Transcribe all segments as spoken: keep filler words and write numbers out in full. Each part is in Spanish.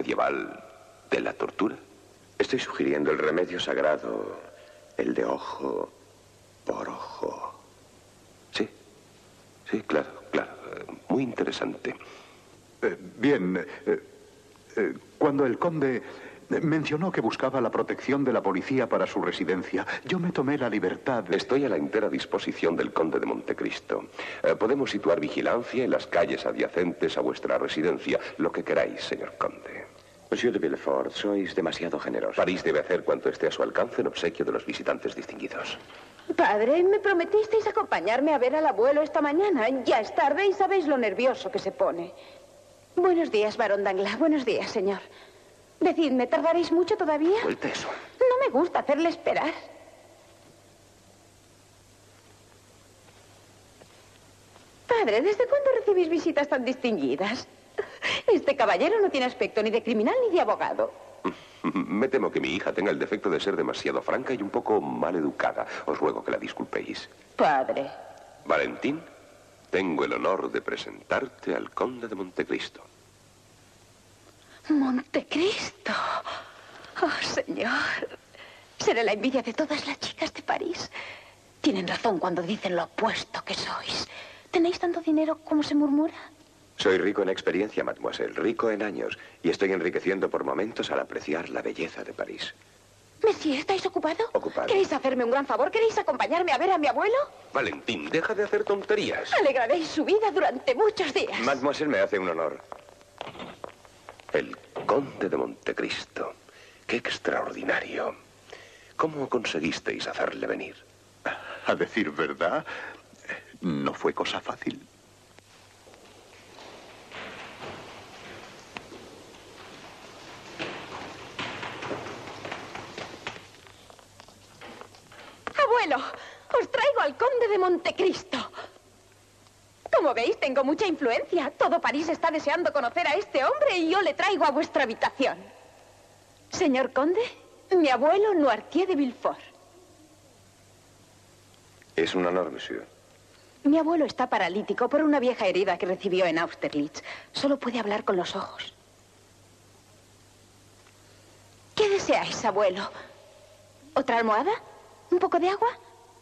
medieval de la tortura? Estoy sugiriendo el remedio sagrado, el de ojo por ojo. Sí, sí, claro, claro. Muy interesante. Eh, bien, eh, eh, cuando el conde mencionó que buscaba la protección de la policía para su residencia, yo me tomé la libertad de... Estoy a la entera disposición del conde de Montecristo. Eh, podemos situar vigilancia en las calles adyacentes a vuestra residencia. Lo que queráis, señor conde. Monsieur de Villefort, sois demasiado generoso. París debe hacer cuanto esté a su alcance en obsequio de los visitantes distinguidos. Padre, me prometisteis acompañarme a ver al abuelo esta mañana. Ya es tarde y sabéis lo nervioso que se pone. Buenos días, barón Danglars. Buenos días, señor. Decidme, ¿tardaréis mucho todavía? Suelta eso. No me gusta hacerle esperar. Padre, ¿desde cuándo recibís visitas tan distinguidas? Este caballero no tiene aspecto ni de criminal ni de abogado. Me temo que mi hija tenga el defecto de ser demasiado franca y un poco mal educada. Os ruego que la disculpéis. Padre. Valentín, tengo el honor de presentarte al conde de Montecristo. Montecristo. Oh, señor. Seré la envidia de todas las chicas de París. Tienen razón cuando dicen lo opuesto que sois. ¿Tenéis tanto dinero como se murmura? Soy rico en experiencia, mademoiselle, rico en años, y estoy enriqueciendo por momentos al apreciar la belleza de París. Monsieur, ¿estáis ocupado? Ocupado. ¿Queréis hacerme un gran favor? ¿Queréis acompañarme a ver a mi abuelo? Valentín, deja de hacer tonterías. Alegraréis su vida durante muchos días. Mademoiselle me hace un honor. El conde de Montecristo. ¡Qué extraordinario! ¿Cómo conseguisteis hacerle venir? A decir verdad, no fue cosa fácil. Abuelo, os traigo al conde de Montecristo. Como veis, tengo mucha influencia. Todo París está deseando conocer a este hombre y yo le traigo a vuestra habitación. Señor conde, mi abuelo Noirtier de Villefort. Es un honor, monsieur. Mi abuelo está paralítico por una vieja herida que recibió en Austerlitz. Solo puede hablar con los ojos. ¿Qué deseáis, abuelo? ¿Otra almohada? ¿Un poco de agua?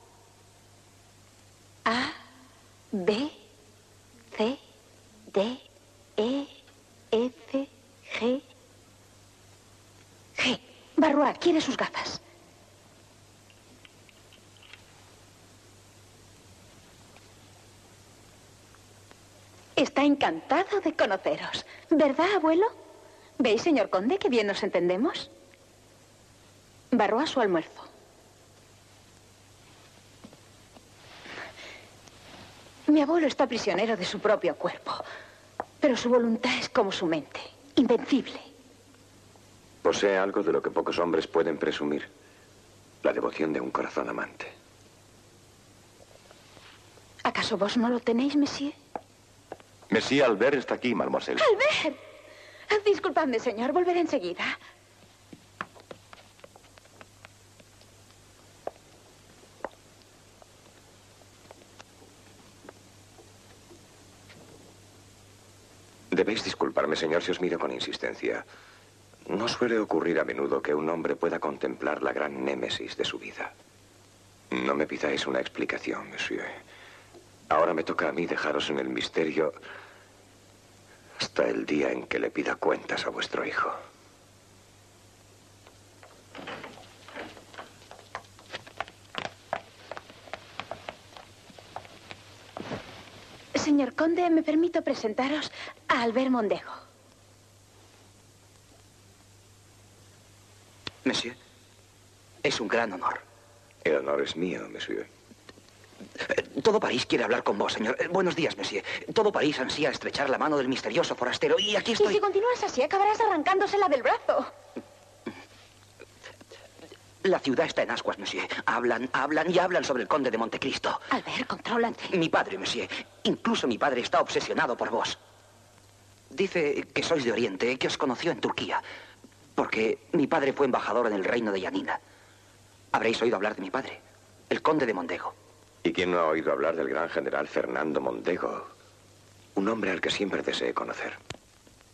A, B, C, D, E, F, G. G. Barrois, quiere sus gafas. Está encantado de conoceros. ¿Verdad, abuelo? ¿Veis, señor conde, que bien nos entendemos? Barrois, su almuerzo. Mi abuelo está prisionero de su propio cuerpo, pero su voluntad es como su mente, invencible. Posee algo de lo que pocos hombres pueden presumir. La devoción de un corazón amante. ¿Acaso vos no lo tenéis, monsieur? Monsieur Albert está aquí, mademoiselle. ¡Albert! Disculpadme, señor, volveré enseguida. Debéis disculparme, señor, si os miro con insistencia. No suele ocurrir a menudo que un hombre pueda contemplar la gran némesis de su vida. No me pidáis una explicación, monsieur. Ahora me toca a mí dejaros en el misterio hasta el día en que le pida cuentas a vuestro hijo. Señor conde, me permito presentaros a Albert Mondego. Monsieur, es un gran honor. El honor es mío, monsieur. Todo París quiere hablar con vos, señor. Buenos días, monsieur. Todo París ansía estrechar la mano del misterioso forastero y aquí estoy. Y si continúas así, acabarás arrancándosela del brazo. La ciudad está en ascuas, monsieur. Hablan, hablan y hablan sobre el conde de Montecristo. Albert, contrólate. Mi padre, monsieur. Incluso mi padre está obsesionado por vos. Dice que sois de Oriente, que os conoció en Turquía. Porque mi padre fue embajador en el reino de Yanina. Habréis oído hablar de mi padre, el conde de Mondego. ¿Y quién no ha oído hablar del gran general Fernando Mondego? Un hombre al que siempre deseé conocer.